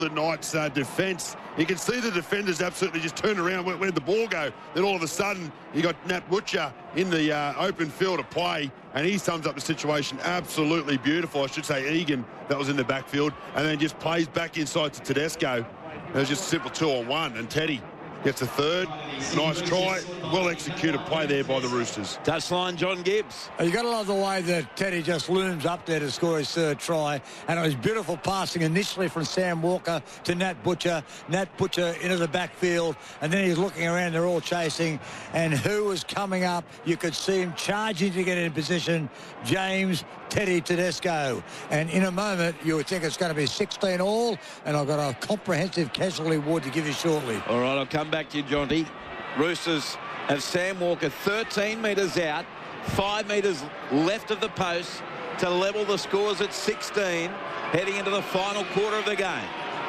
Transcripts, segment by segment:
the Knights' defence. You can see the defenders absolutely just turn around. Where'd the ball go? Then all of a sudden, you got Nat Butcher in the open field of play, and he sums up the situation absolutely beautiful. I should say Egan, that was in the backfield, and then just plays back inside to Tedesco. It was just a simple 2-on-1, and Teddy gets a third. Nice try. Well-executed play there by the Roosters. Touchline, John Gibbs. You got to love the way that Teddy just looms up there to score his third try. And it was beautiful passing initially from Sam Walker to Nat Butcher. Nat Butcher into the backfield. And then he's looking around. They're all chasing. And who was coming up? You could see him charging to get in position. James Teddy Tedesco. And in a moment, you would think it's going to be 16 all. And I've got a comprehensive casualty award to give you shortly. All right, I'll come back to you, Jonty. Roosters have Sam Walker 13 metres out, 5 metres left of the post to level the scores at 16, heading into the final quarter of the game.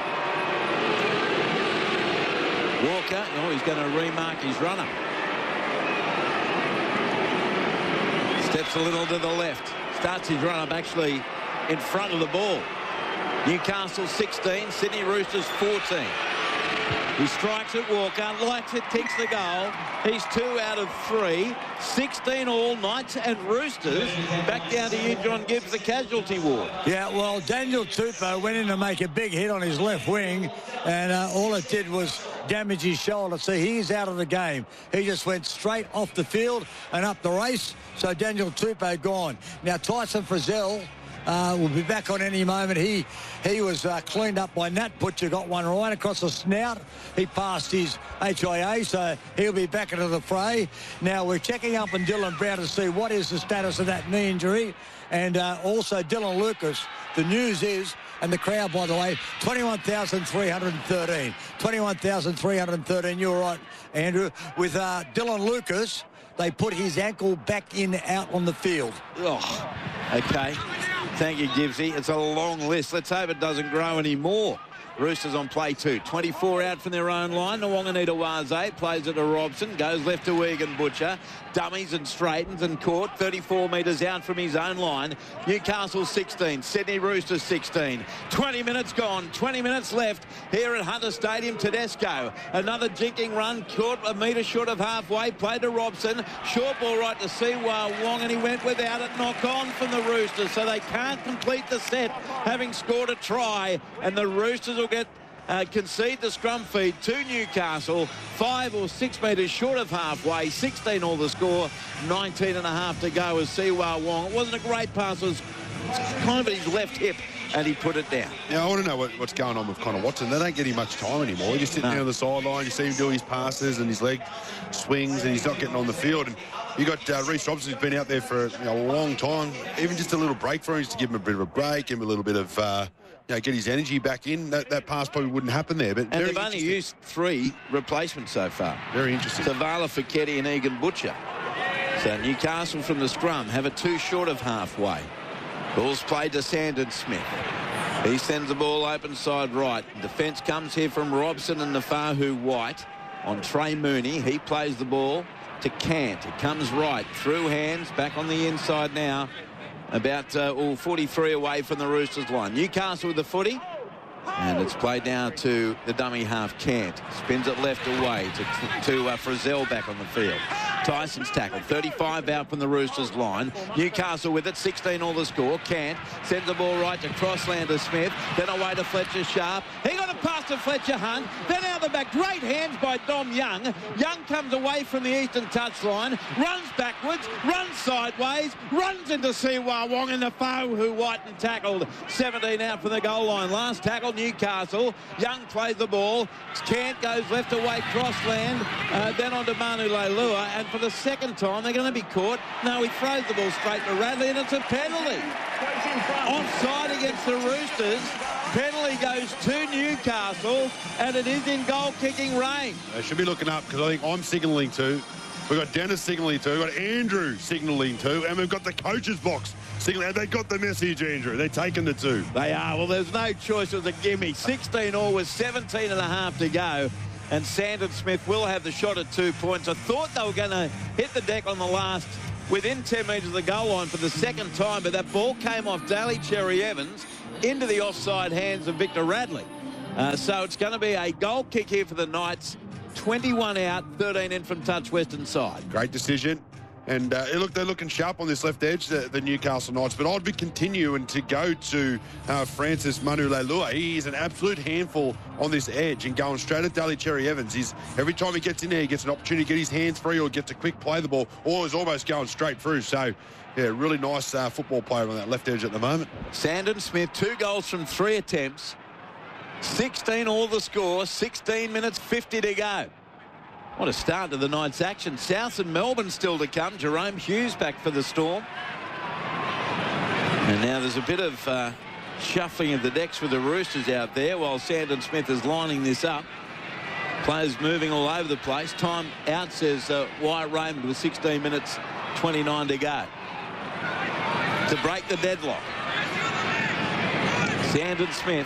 Walker, he's going to remark his runner. Steps a little to the left. Starts his run-up actually in front of the ball. Newcastle 16, Sydney Roosters 14. He strikes at Walker, likes it, kicks the goal. He's 2 out of 3. 16 all, Knights and Roosters. Back down to you, John Gibbs, the casualty ward. Yeah, well, Daniel Tupou went in to make a big hit on his left wing, and all it did was damage his shoulder. So he's out of the game. He just went straight off the field and up the race. So Daniel Tupou gone. Now Tyson Frizzell will be back on any moment. He was cleaned up by Nat Butcher, got one right across the snout. He passed his HIA, so he'll be back into the fray. Now we're checking up on Dylan Brown to see what is the status of that knee injury. And also Dylan Lucas. The news is, and the crowd, by the way, 21,313. 21,313, you're right, Andrew. With Dylan Lucas, they put his ankle back out on the field. Oh, okay. Thank you, Gibbsy. It's a long list. Let's hope it doesn't grow anymore. Roosters on play 2. 24 out from their own line. Nwanganita Waze plays it to Robson. Goes left to Egan Butcher. Dummies and straightens and caught. 34 metres out from his own line. Newcastle 16. Sydney Roosters 16. 20 minutes gone. 20 minutes left here at Hunter Stadium. Tedesco. Another jinking run. Caught a metre short of halfway. Played to Robson. Short ball right to Siwa Wong, and he went without it. Knock on from the Roosters, so they can't complete the set, having scored a try. And the Roosters will get concede the scrum feed to Newcastle. 5 or 6 metres short of halfway. 16 all the score. 19 and a half to go as Siwa Wong. It wasn't a great pass. It was kind of at his left hip, and he put it down. Yeah, I want to know what's going on with Connor Watson. They don't get him much time anymore. He's just sitting there on the sideline. You see him do his passes and his leg swings, and he's not getting on the field. And you got Reece Robson, who's been out there for a long time. Even just a little break for him, just to give him a bit of a break, give him a little bit of get his energy back in. That pass probably wouldn't happen there. But and they've only used 3 replacements so far. Very interesting. Zavala, Fiketti and Egan Butcher. So Newcastle from the scrum have it 2 short of halfway. Ball's played to Sandon Smith. He sends the ball open side right. Defence comes here from Robson and Nafahu White on Trey Mooney. He plays the ball to Cant. It comes right through hands, back on the inside now. About 43 away from the Roosters line. Newcastle with the footy. And it's played now to the dummy half, Cant. Spins it left away to Frizzell back on the field. Tyson's tackled. 35 out from the Roosters line. Newcastle with it. 16 all the score. Cant sends the ball right to Crossland to Smith. Then away to Fletcher Sharp. He got a pass to Fletcher Hunt. Then out the back. Great hands by Dom Young. Young comes away from the eastern touchline. Runs backwards. Runs sideways. Runs into Siwa Wong and the foe who Whiten tackled. 17 out from the goal line. Last tackle Newcastle. Young plays the ball. Cant goes left away. Crossland. Then on to Manu Leilua. And for the second time, they're going to be caught. No, he throws the ball straight to Radley, and it's a penalty. Offside against the Roosters. Penalty goes to Newcastle, and it is in goal-kicking range. They should be looking up, because I think I'm signalling too. We've got Dennis signalling too. We've got Andrew signalling too. And we've got the coach's box signaling. They got the message, Andrew. They're taking the 2. They are. Well, there's no choice. It was a gimme. 16 all with 17 and a half to go. And Sandon Smith will have the shot at 2 points. I thought they were going to hit the deck on the last, within 10 metres of the goal line for the second time, but that ball came off Daly Cherry Evans into the offside hands of Victor Radley. So it's going to be a goal kick here for the Knights. 21 out, 13 in from touch western side. Great decision. And they're looking sharp on this left edge, the Newcastle Knights. But I'd be continuing to go to Francis Manu Leilua. He is an absolute handful on this edge and going straight at Daly Cherry Evans. Every time he gets in there, he gets an opportunity to get his hands free or gets a quick play the ball, or is almost going straight through. So, yeah, really nice football player on that left edge at the moment. Sandon Smith, 2 goals from 3 attempts. 16 all the score, 16 minutes 50 to go. What a start to the night's action. South and Melbourne still to come. Jerome Hughes back for the Storm. And now there's a bit of shuffling of the decks with the Roosters out there while Sandon Smith is lining this up. Players moving all over the place. Time out, says Wyatt Raymond, with 16 minutes 29 to go. To break the deadlock. Sandon Smith.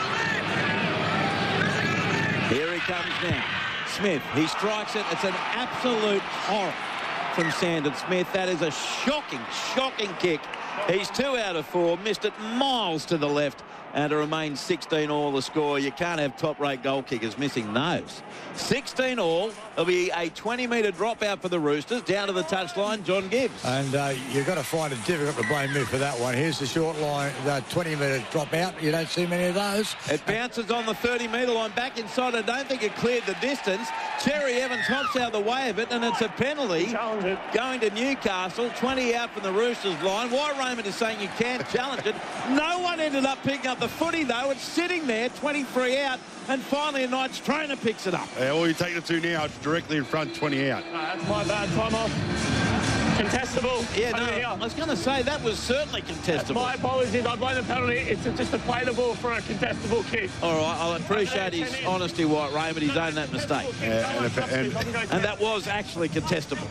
Here he comes now. Smith, he strikes it. It's an absolute horror from Sandon Smith. That is a shocking, shocking kick. He's 2 out of 4, missed it miles to the left, and it remains 16 all the score. You can't have top-rate goal kickers missing those. 16 all. There'll be a 20-metre dropout for the Roosters. Down to the touchline, John Gibbs. And you've got to find it difficult to blame me for that one. Here's the short line, the 20-metre dropout. You don't see many of those. It bounces on the 30-metre line back inside. I don't think it cleared the distance. Cherry Evans hops out of the way of it, and it's a penalty going to Newcastle. 20 out from the Roosters line. Wyatt Raymond is saying you can't challenge it. No one ended up picking up the footy, though. It's sitting there, 23 out, and finally a Knights trainer picks it up. Yeah, all you take the 2 now, it's directly in front, 20 out. That's my bad. Time off. Contestable. Yeah, no, I was going to say that was certainly contestable. My apologies. I blame the penalty. It's just a play the ball for a contestable kick. All right, I'll appreciate his honesty, Wyatt Raymond. He's owned that mistake. And that was actually contestable.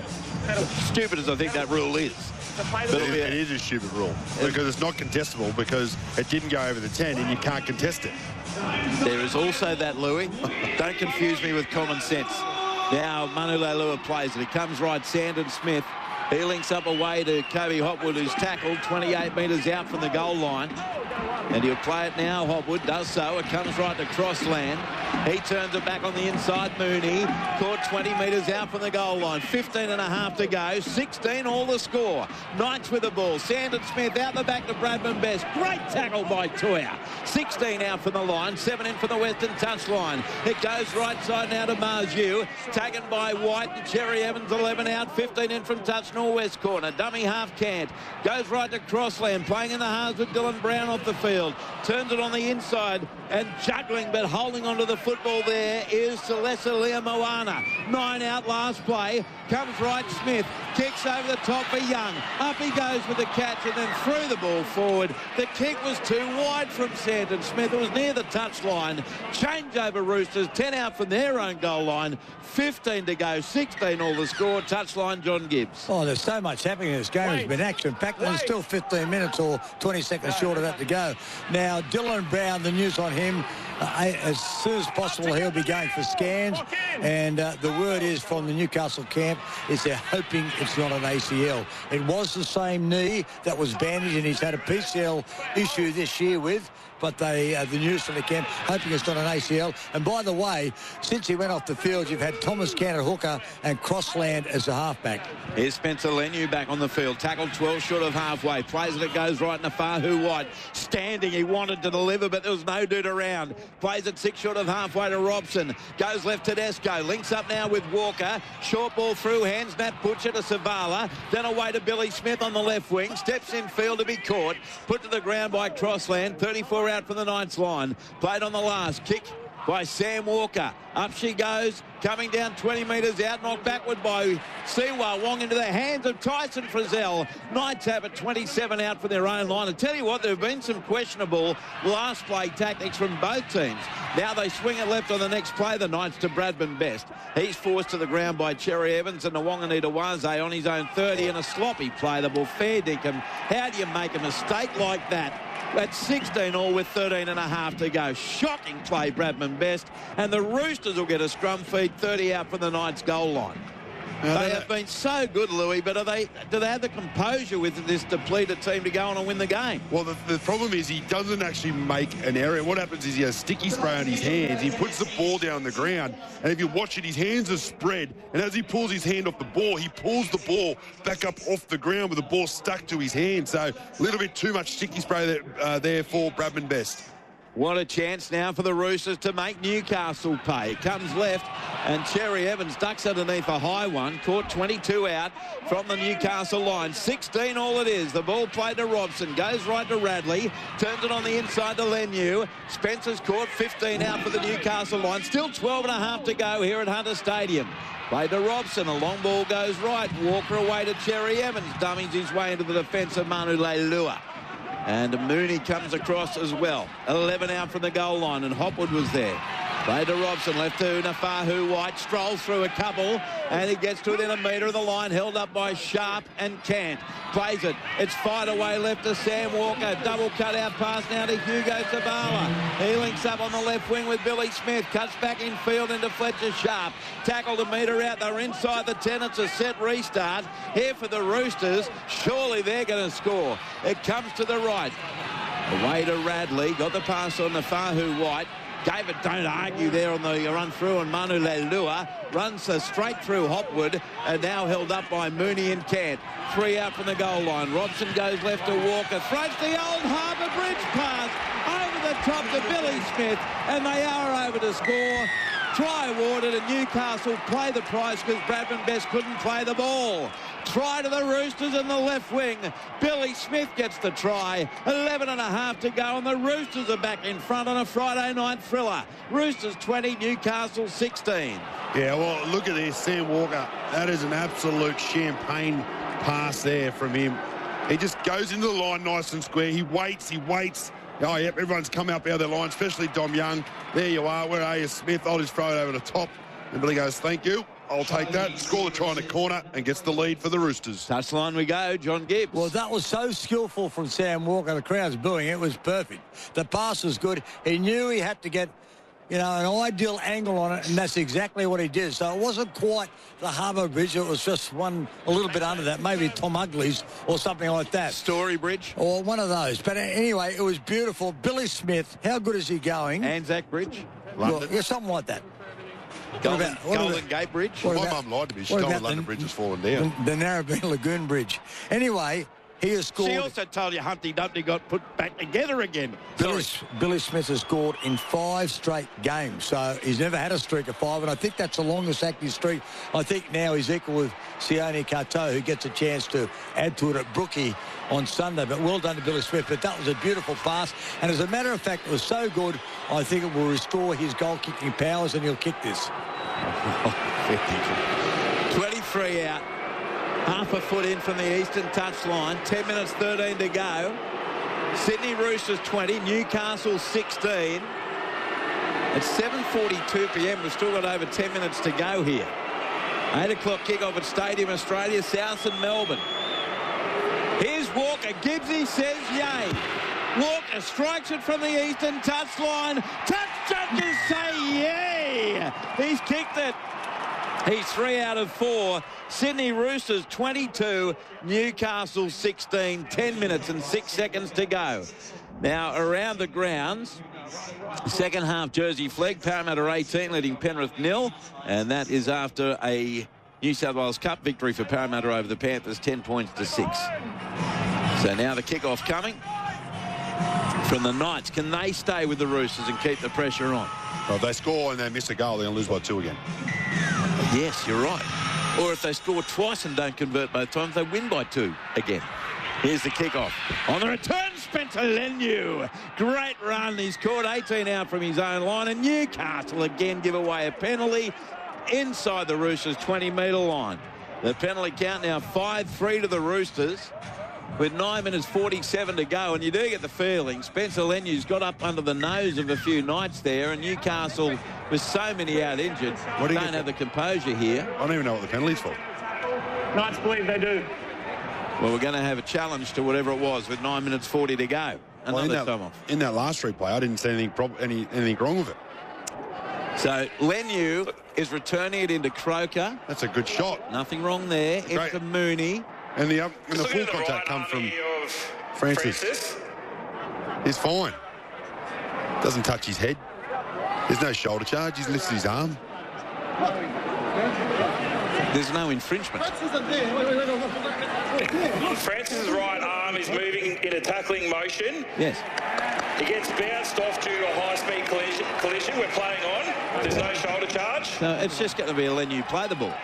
Stupid as I think that rule is. But it is a stupid rule because it's not contestable because it didn't go over the 10 and you can't contest it. There is also that, Louis. Don't confuse me with common sense. Now Manu Leilua plays it. He comes right, Sandon Smith. He links up away to Kobe Hopwood, who's tackled 28 metres out from the goal line. And he'll play it now. Hopwood does so. It comes right to Crossland. He turns it back on the inside. Mooney caught 20 metres out from the goal line. 15 and a half to go. 16 all the score. Knights with the ball. Sandon Smith out the back to Bradman Best. Great tackle by Tuia. 16 out from the line. 7 in from the western touchline. It goes right side now to Marju. Taken by White and Cherry Evans. 11 out. 15 in from touch northwest corner. Dummy half Cant. Goes right to Crossland. Playing in the halves with Dylan Brown off the field. Turns it on the inside and juggling but holding onto the football there is Celeste Leamoana. 9 out last play. Comes right Smith. Kicks over the top for Young. Up he goes with the catch and then threw the ball forward. The kick was too wide from Sandon Smith. It was near the touchline. Change over Roosters. 10 out from their own goal line. 15 to go. 16 all the score. Touchline, John Gibbs. Oh, there's so much happening in this game. It's been action-packed. There's still 15 minutes or 20 seconds short of that to go. Now, Dylan Brown, the news on him, as soon as possible, he'll be going for scans. And the word is from the Newcastle camp is they're hoping it's not an ACL. It was the same knee that was bandaged, and he's had a PCL issue this year with. But the news from the camp, hoping it's not an ACL. And by the way, since he went off the field, you've had Thomas Cannon hooker and Crossland as a halfback. Here's Spencer Leniu back on the field. Tackled 12 short of halfway. Plays it, it goes right in Fahu White. Standing, he wanted to deliver, but there was no dude around. Plays it 6 short of halfway to Robson. Goes left to Tedesco. Links up now with Walker. Short ball through hands. Nat Butcher to Savala. Then away to Billy Smith on the left wing. Steps in field to be caught. Put to the ground by Crossland. 34 out from the Knights line. Played on the last. Kick by Sam Walker. Up she goes. Coming down 20 metres out. Knocked backward by Siwa Wong into the hands of Tyson Frizzell. Knights have it 27 out from their own line. I tell you what, there have been some questionable last play tactics from both teams. Now they swing it left on the next play, the Knights, to Bradman Best. He's forced to the ground by Cherry Evans and Nwanganita-Waze on his own 30 and a sloppy play. The ball fair dinkum. How do you make a mistake like that? At 16 all with 13 and a half to go. Shocking play, Bradman Best. And the Roosters will get a scrum feed, 30 out from the Knights goal line. They have been so good, Louis, but do they have the composure with this depleted team to go on and win the game? Well, the problem is he doesn't actually make an error. What happens is he has sticky spray on his hands. He puts the ball down the ground, and if you watch it, his hands are spread, and as he pulls his hand off the ball, he pulls the ball back up off the ground with the ball stuck to his hand. So a little bit too much sticky spray there for Bradman Best. What a chance now for the Roosters to make Newcastle pay. It comes left, and Cherry Evans ducks underneath a high one. Caught 22 out from the Newcastle line. 16 all it is. The ball played to Robson. Goes right to Radley. Turns it on the inside to Leniu. Spencer's caught 15 out for the Newcastle line. Still 12 and a half to go here at Hunter Stadium. Played to Robson. A long ball goes right. Walker away to Cherry Evans. Dummies his way into the defence of Manu Leilua. And Mooney comes across as well. 11 out from the goal line, and Hopwood was there. Played to Robson, left to Nafahu White, strolls through a couple, and he gets to within a metre of the line, held up by Sharp and Cant. Plays it. It's fired away left to Sam Walker. Double cut-out pass now to Hugo Zabala. He links up on the left wing with Billy Smith. Cuts back in field into Fletcher Sharp. Tackled a metre out. They're inside the 10. It's a set restart. Here for the Roosters. Surely they're going to score. It comes to the right. Away to Radley. Got the pass on Nafahu White. Gave it, don't argue there on the run through, and Manu Leilua runs straight through Hopwood, and now held up by Mooney and Cant. 3 out from the goal line. Robson goes left to Walker, throws the old Harbour Bridge pass over the top to Billy Smith, and they are over to score. Try awarded, and Newcastle play the price because Bradman Best couldn't play the ball. Try to the Roosters in the left wing. Billy Smith gets the try. 11 and a half to go, and the Roosters are back in front on a Friday night thriller. Roosters 20, Newcastle 16. Yeah, well, look at this, Sam Walker. That is an absolute champagne pass there from him. He just goes into the line nice and square. He waits. Oh, yep, everyone's come up out of their line, especially Dom Young. There you are. Where are you, Smith? I'll just throw it over the top. And Billy goes, thank you. I'll take that. Score the try in the corner and gets the lead for the Roosters. Touchline we go, John Gibbs. Well, that was so skillful from Sam Walker. The crowd's booing. It was perfect. The pass was good. He knew he had to get, an ideal angle on it, and that's exactly what he did. So it wasn't quite the Harbour Bridge. It was just one a little bit under that, maybe Tom Ugley's or something like that. Story Bridge. Or one of those. But anyway, it was beautiful. Billy Smith, how good is he going? Anzac Bridge. Well, yeah, something like that. Golden Gate Bridge. My mum lied to me. She told me London Bridge has fallen down. The Narrabeen Lagoon Bridge. Anyway, he has scored. She also told you Humpty Dumpty got put back together again. Billy Smith has scored in 5 straight games. So he's never had a streak of 5, and I think that's the longest active streak. I think now he's equal with Sione Kato, who gets a chance to add to it at Brookie on Sunday. But well done to Billy Smith. But that was a beautiful pass. And as a matter of fact, it was so good, I think it will restore his goal-kicking powers, and he'll kick this. 23 out. Half a foot in from the eastern touchline. 10 minutes 13 to go. Sydney Roosters 20, Newcastle 16. It's 7:42 p.m. We've still got over 10 minutes to go here. 8 o'clock kickoff at Stadium Australia, South and Melbourne. Here's Walker. Gibbsy says yay. Walker strikes it from the eastern touchline. Touch judges say yay. He's kicked it. He's 3 out of 4. Sydney Roosters 22, Newcastle 16. 10 minutes and 6 seconds to go. Now around the grounds, second half Jersey flag. Parramatta 18 leading Penrith 0, and that is after a New South Wales Cup victory for Parramatta over the Panthers, 10 points to 6. So now the kickoff coming from the Knights. Can they stay with the Roosters and keep the pressure on? Well, if they score and they miss a goal, they're going to lose by 2 again. Yes, you're right. Or if they score twice and don't convert both times, they win by 2 again. Here's the kickoff. On the return, Spencer Leniu. Great run. He's caught 18 out from his own line, and Newcastle again give away a penalty inside the Roosters' 20-metre line. The penalty count now 5-3 to the Roosters with 9 minutes 47 to go, and you do get the feeling Spencer Leniu's got up under the nose of a few Knights there, and Newcastle, with so many out injured, don't have the composure here. I don't even know what the penalty's for. Knights believe they do. Well, we're going to have a challenge to whatever it was with 9 minutes 40 to go. Another time off. In that last replay, I didn't see anything wrong with it. So Leniu is returning it into Croker. That's a good shot. Nothing wrong there. Great. Into Mooney. And the full contact come from Francis. He's fine. Doesn't touch his head. There's no shoulder charge. He's lifted his arm. There's no infringement. Francis's right arm is moving in a tackling motion. Yes. He gets bounced off due to a high-speed collision. We're playing on. There's no shoulder charge. So it's just going to be a Leniu play the ball.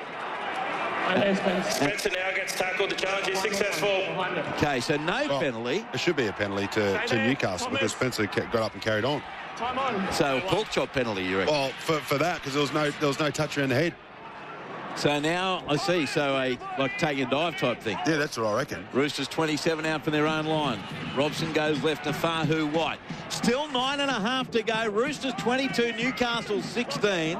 Spencer now gets tackled. The challenge is successful. Okay, so no penalty. It should be a penalty to Newcastle because Spencer got up and carried on. Time on. So pork chop penalty, you reckon? Well, for that, because there was no touch around the head. So now I see. So like taking a dive type thing. Yeah, that's what I reckon. Roosters 27 out from their own line. Robson goes left to Fahu White. Still 9.5 to go. Roosters 22, Newcastle 16.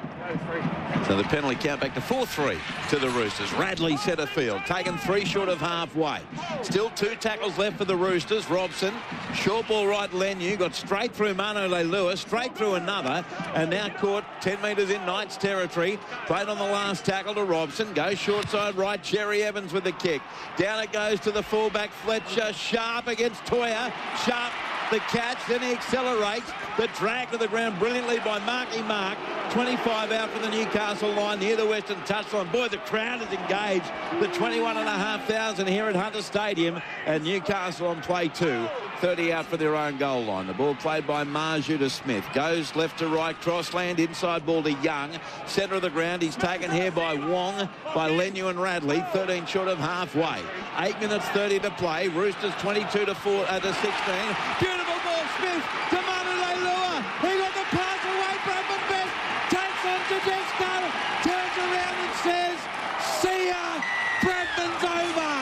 So the penalty count back to 4-3 to the Roosters. Radley centre field, taken 3 short of halfway. Still 2 tackles left for the Roosters. Robson, short ball right, Leniu, got straight through Manu Leilua, straight through another, and now caught 10 metres in Knights territory. Played on the last tackle to Robson. Goes short side right, Cherry Evans with the kick. Down it goes to the fullback, Fletcher. Sharp against Toya. Sharp the catch, then he accelerates. The drag to the ground brilliantly by Marky Mark. 25 out from the Newcastle line near the western touchline. Boy, the crowd is engaged. The 21,500 here at Hunter Stadium, and Newcastle on play 2. 30 out for their own goal line. The ball played by Marju to Smith. Goes left to right, crossland, inside ball to Young. Centre of the ground, he's taken here by Wong, by Leniu and Radley. 13 short of halfway. 8 minutes 30 to play. Roosters 22 to 16. Beautiful ball, Smith to Manu Leilua. He got the pass away, Bradman Best. Takes on Tedesco. Turns around and says, see ya, Bradman's over.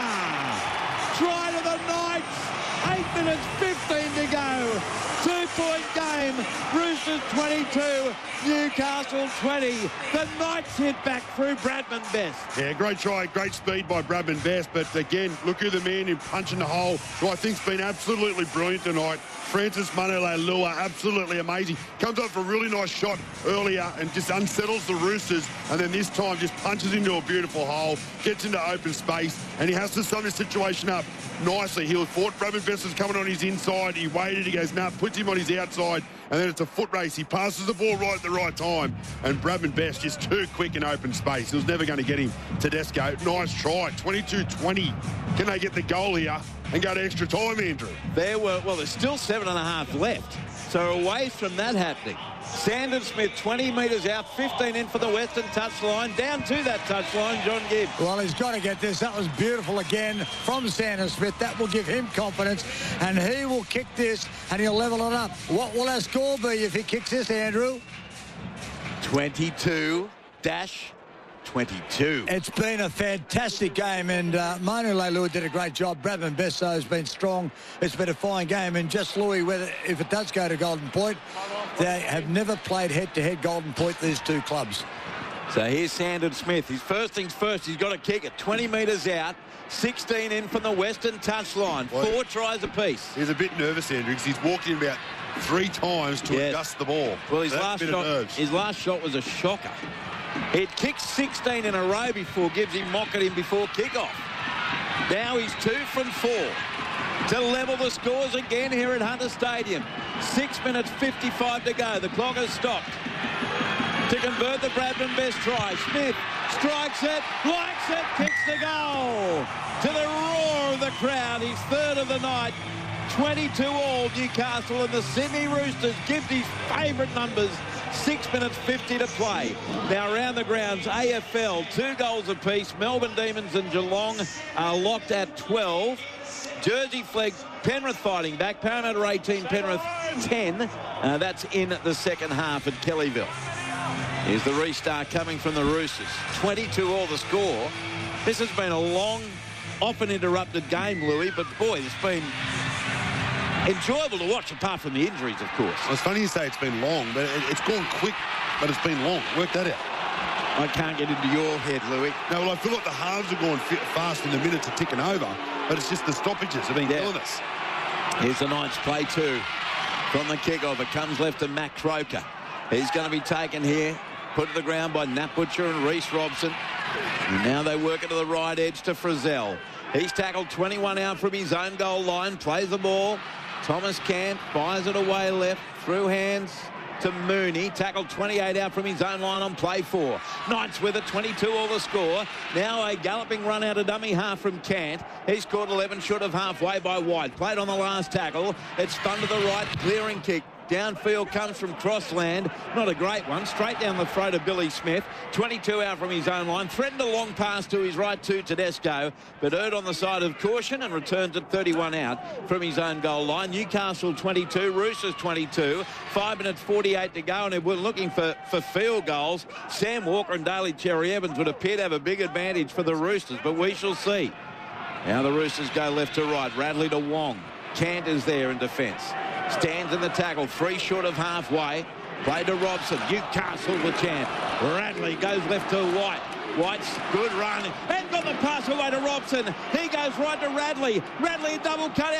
Try to the Knights. 8 minutes 15 to go. 2-point game. Roosters 22, Newcastle 20. The Knights hit back through Bradman Best. Yeah, great try, great speed by Bradman Best. But again, look who the man in punching the hole, who I think's been absolutely brilliant tonight. Francis Manu Leilua, absolutely amazing. Comes up for a really nice shot earlier and just unsettles the Roosters, and then this time just punches into a beautiful hole, gets into open space, and he has to sum this situation up nicely. He was fought. Bradman Best was coming on his inside. He waited. He goes, nah, puts him on his outside, and then it's a foot race. He passes the ball right at the right time, and Bradman Best just too quick in open space. He was never going to get him. Tedesco, nice try. 22-20. Can they get the goal here and go to extra time, Andrew? There's still 7.5 left. So away from that happening. Sandon Smith 20 metres out, 15 in for the western touchline. Down to that touchline, John Gibbs. Well, he's got to get this. That was beautiful again from Sandon Smith. That will give him confidence, and he will kick this, and he'll level it up. What will our score be if he kicks this, Andrew? 22-22. It's been a fantastic game, and Manu Leilua did a great job. Bradman Best has been strong. It's been a fine game, and just Louis, if it does go to Golden Point, they have never played head-to-head Golden Point, these two clubs. So here's Sandon Smith. His first things first, he's got to kick it 20 metres out, 16 in from the western touchline. 4 tries apiece. He's a bit nervous, Andrew, because he's walked in about 3 times to adjust the ball. Well, his last shot was a shocker. He'd kicked 16 in a row before Gibbsy mocked him before kickoff. Now he's 2 from 4 to level the scores again here at Hunter Stadium. 6 minutes 55 to go. The clock has stopped. To convert the Bradman Best try, Smith strikes it, likes it, kicks the goal. To the roar of the crowd, he's 3rd of the night. 22 all, Newcastle and the Sydney Roosters. Gibbsy's favourite numbers. 6 minutes 50 to play. Now around the grounds, AFL, 2 goals apiece. Melbourne Demons and Geelong are locked at 12. Jersey flag, Penrith fighting back. Parramatta 18, Penrith 10. That's in the second half at Kellyville. Here's the restart coming from the Roosters. 22 all the score. This has been a long, often interrupted game, Louis, but boy, it's been enjoyable to watch, apart from the injuries, of course. Well, it's funny you say it's been long, but it's gone quick, but it's been long. Work that out. I can't get into your head, Louis. No, well, I feel like the halves are going fast and the minutes are ticking over, but it's just the stoppages have been killing us. Here's the Knights play 2 from the kickoff. It comes left to Matt Croker. He's going to be taken here, put to the ground by Nat Butcher and Reece Robson. And now they work it to the right edge to Frizzell. He's tackled 21 out from his own goal line, plays the ball. Thomas Cant fires it away left, through hands to Mooney. Tackled 28 out from his own line on play 4. Knights with it, 22 all the score. Now a galloping run out of dummy half from Cant. He's caught 11 short of halfway by White. Played on the last tackle. It's spun to the right, clearing kick. Downfield comes from Crossland. Not a great one. Straight down the throat of Billy Smith. 22 out from his own line. Threatened a long pass to his right to Tedesco, but erred on the side of caution and returns at 31 out from his own goal line. Newcastle 22, Roosters 22. 5 minutes 48 to go, and we're looking for field goals. Sam Walker and Daly Cherry Evans would appear to have a big advantage for the Roosters, but we shall see. Now the Roosters go left to right. Radley to Wong. Cant is there in defence. Stands in the tackle, 3 short of halfway. Played to Robson. Newcastle with Cant. Radley goes left to White. White's good run and got the pass away to Robson. He goes right to Radley. Radley a double cut out.